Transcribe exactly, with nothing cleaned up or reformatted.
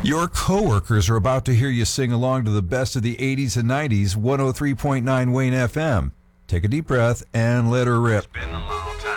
Your coworkers are about to hear you sing along to the best of the eighties and nineties, one oh three point nine Wayne F M. Take a deep breath and let her rip. Spin the line.